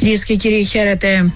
Κυρίες και κύριοι, χαίρετε.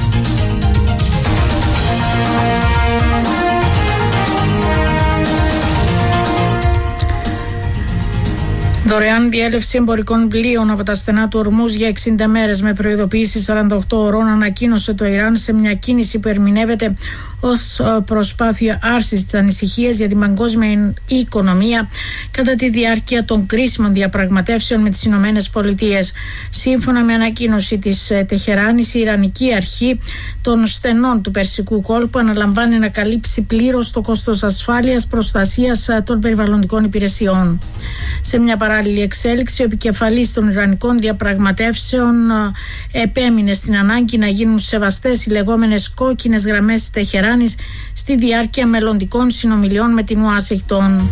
Δωρεάν διέλευση εμπορικών πλοίων από τα στενά του Ορμούζ για 60 μέρες με προειδοποίηση 48 ωρών ανακοίνωσε το Ιράν σε μια κίνηση που ερμηνεύεται ως προσπάθεια άρσης της ανησυχίας για την παγκόσμια οικονομία κατά τη διάρκεια των κρίσιμων διαπραγματεύσεων με τις Ηνωμένες Πολιτείες. Σύμφωνα με ανακοίνωση της Τεχεράνης, η Ιρανική Αρχή των Στενών του Περσικού Κόλπου αναλαμβάνει να καλύψει πλήρως το κόστος ασφάλειας προστασίας των περιβαλλοντικών υπηρεσιών. Σε μια παράλληλη εξέλιξη, ο επικεφαλής των Ιρανικών διαπραγματεύσεων επέμεινε στην ανάγκη να γίνουν σεβαστές οι λεγόμενες κόκκινες γραμμές της Τεχεράνης στη διάρκεια μελλοντικών συνομιλιών με την Ουάσιγκτον.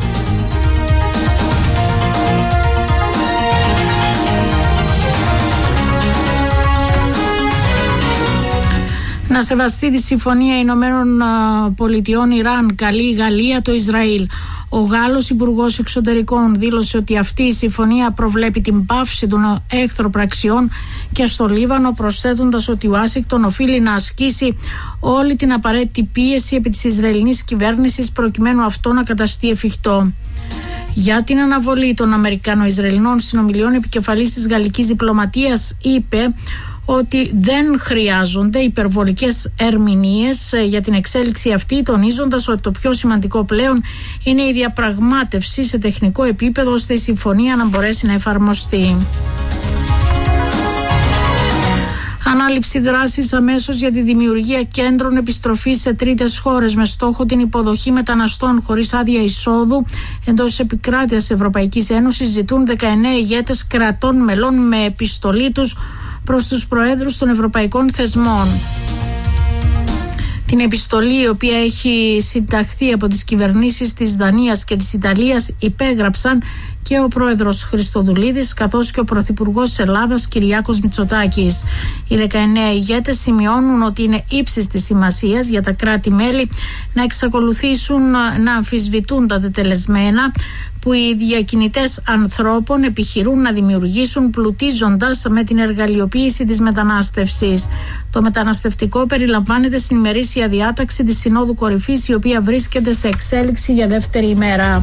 Να σεβαστεί τη Συμφωνία Ηνωμένων Πολιτειών Ιράν καλεί η Γαλλία το Ισραήλ. Ο Γάλλος Υπουργός Εξωτερικών δήλωσε ότι αυτή η συμφωνία προβλέπει την πάυση των εχθροπραξιών και στο Λίβανο, προσθέτοντας ότι η Ουάσιγκτον οφείλει να ασκήσει όλη την απαραίτητη πίεση επί της Ισραηλινής κυβέρνησης προκειμένου αυτό να καταστεί εφικτό. Για την αναβολή των Αμερικανο-Ισραηλινών συνομιλιών, επικεφαλής της γαλλικής διπλωματίας είπε ότι δεν χρειάζονται υπερβολικές ερμηνείες για την εξέλιξη αυτή, τονίζοντας ότι το πιο σημαντικό πλέον είναι η διαπραγμάτευση σε τεχνικό επίπεδο ώστε η συμφωνία να μπορέσει να εφαρμοστεί. Ανάληψη δράσης αμέσως για τη δημιουργία κέντρων επιστροφής σε τρίτες χώρες με στόχο την υποδοχή μεταναστών χωρίς άδεια εισόδου εντός της επικράτειας Ευρωπαϊκής Ένωσης, ζητούν 19 ηγέτες κρατών μελών με επιστολή τους προς τους προέδρους των ευρωπαϊκών θεσμών. Την επιστολή, η οποία έχει συνταχθεί από τις κυβερνήσεις της Δανίας και της Ιταλίας, υπέγραψαν και ο πρόεδρος Χριστοδουλίδης καθώς και ο πρωθυπουργός της Ελλάδας Κυριάκος Μητσοτάκης. Οι 19 ηγέτες σημειώνουν ότι είναι ύψης της σημασίας για τα κράτη-μέλη να εξακολουθήσουν να αμφισβητούν τα τετελεσμένα που οι διακινητές ανθρώπων επιχειρούν να δημιουργήσουν, πλουτίζοντας με την εργαλειοποίηση της μετανάστευσης. Το μεταναστευτικό περιλαμβάνεται στην ημερήσια διάταξη της Συνόδου Κορυφής, η οποία βρίσκεται σε εξέλιξη για δεύτερη ημέρα.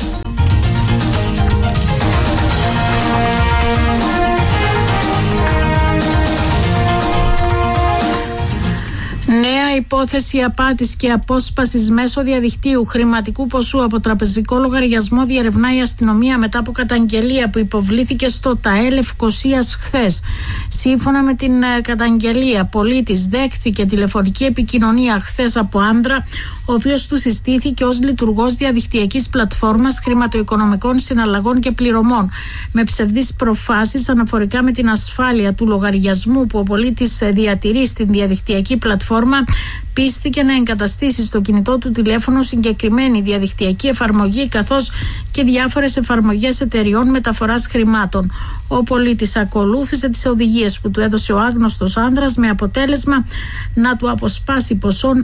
Νέα υπόθεση απάτης και απόσπασης μέσω διαδικτύου χρηματικού ποσού από τραπεζικό λογαριασμό διερευνά η αστυνομία μετά από καταγγελία που υποβλήθηκε στο ΤΑΕ Λευκωσίας χθες. Σύμφωνα με την καταγγελία, πολίτης δέχθηκε τηλεφωνική επικοινωνία χθες από άντρα, ο οποίος του συστήθηκε ως λειτουργός διαδικτυακής πλατφόρμας χρηματοοικονομικών συναλλαγών και πληρωμών, με ψευδείς προφάσεις αναφορικά με την ασφάλεια του λογαριασμού που ο πολίτης διατηρεί στην διαδικτυακή πλατφόρμα. Πίστηκε να εγκαταστήσει στο κινητό του τηλέφωνο συγκεκριμένη διαδικτυακή εφαρμογή καθώς και διάφορες εφαρμογές εταιριών μεταφοράς χρημάτων. Ο πολίτης ακολούθησε τις οδηγίες που του έδωσε ο άγνωστος άνδρας με αποτέλεσμα να του αποσπάσει ποσόν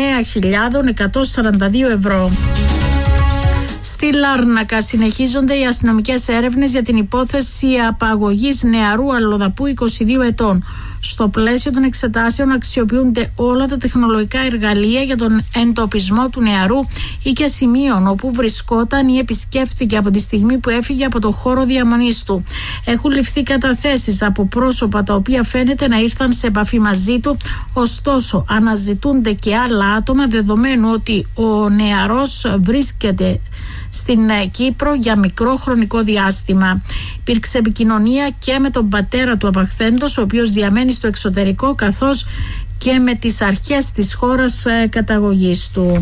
9.142 ευρώ. Στη Λάρνακα συνεχίζονται οι αστυνομικές έρευνες για την υπόθεση απαγωγής νεαρού αλλοδαπού 22 ετών. Στο πλαίσιο των εξετάσεων αξιοποιούνται όλα τα τεχνολογικά εργαλεία για τον εντοπισμό του νεαρού ή και σημείων όπου βρισκόταν ή επισκέφθηκε από τη στιγμή που έφυγε από το χώρο διαμονής του. Έχουν ληφθεί καταθέσεις από πρόσωπα τα οποία φαίνεται να ήρθαν σε επαφή μαζί του, ωστόσο αναζητούνται και άλλα άτομα δεδομένου ότι ο νεαρός βρίσκεται στην Κύπρο για μικρό χρονικό διάστημα. Υπήρξε επικοινωνία και με τον πατέρα του απαχθέντος, ο οποίος διαμένει στο εξωτερικό, καθώς και με τις αρχές της χώρας καταγωγής του.